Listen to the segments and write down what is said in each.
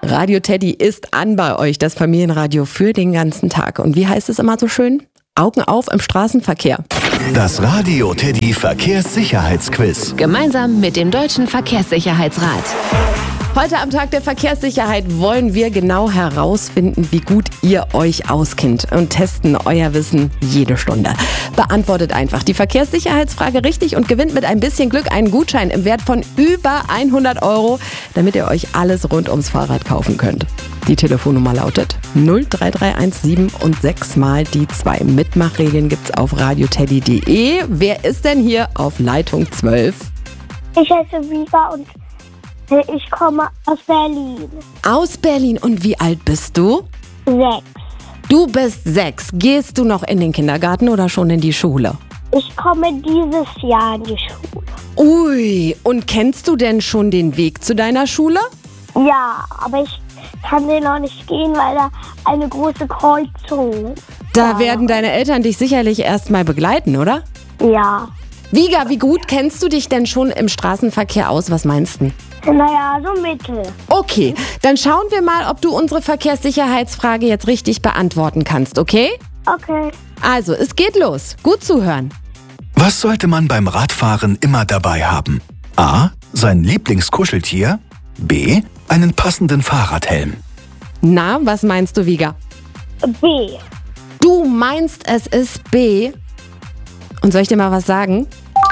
Radio Teddy ist an bei euch, das Familienradio für den ganzen Tag. Und wie heißt es immer so schön? Augen auf im Straßenverkehr. Das Radio Teddy Verkehrssicherheitsquiz. Gemeinsam mit dem Deutschen Verkehrssicherheitsrat. Heute am Tag der Verkehrssicherheit wollen wir genau herausfinden, wie gut ihr euch auskennt und testen euer Wissen jede Stunde. Beantwortet einfach die Verkehrssicherheitsfrage richtig und gewinnt mit ein bisschen Glück einen Gutschein im Wert von über 100 €, damit ihr euch alles rund ums Fahrrad kaufen könnt. Die Telefonnummer lautet 03317 und 6 mal die 2. Mitmachregeln gibt's auf radioteddy.de. Wer ist denn hier auf Leitung 12? Ich heiße Vika und ich komme aus Berlin. Aus Berlin. Und wie alt bist du? 6. Du bist 6. Gehst du noch in den Kindergarten oder schon in die Schule? Ich komme dieses Jahr in die Schule. Ui, und kennst du denn schon den Weg zu deiner Schule? Ja, aber ich kann den noch nicht gehen, weil da eine große Kreuzung ist. Da werden deine Eltern dich sicherlich erstmal begleiten, oder? Ja. Viga, wie gut kennst du dich denn schon im Straßenverkehr aus? Was meinst du? Naja, so mittel. Okay, dann schauen wir mal, ob du unsere Verkehrssicherheitsfrage jetzt richtig beantworten kannst, okay? Okay. Also, es geht los. Gut zuhören. Was sollte man beim Radfahren immer dabei haben? A. Sein Lieblingskuscheltier. B. Einen passenden Fahrradhelm. Na, was meinst du, Viga? B. Du meinst, es ist B? Und soll ich dir mal was sagen?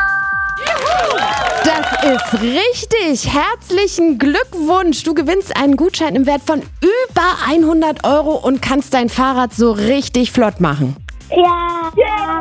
Das ist richtig. Herzlichen Glückwunsch. Du gewinnst einen Gutschein im Wert von über 100 € und kannst dein Fahrrad so richtig flott machen. Ja.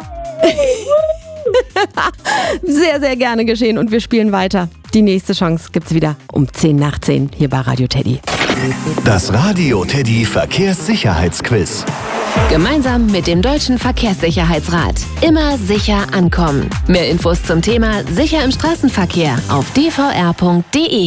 Sehr, sehr gerne geschehen und wir spielen weiter. Die nächste Chance gibt's wieder um 10 nach 10 hier bei Radio Teddy. Das Radio Teddy Verkehrssicherheitsquiz. Gemeinsam mit dem Deutschen Verkehrssicherheitsrat. Immer sicher ankommen. Mehr Infos zum Thema Sicher im Straßenverkehr auf dvr.de.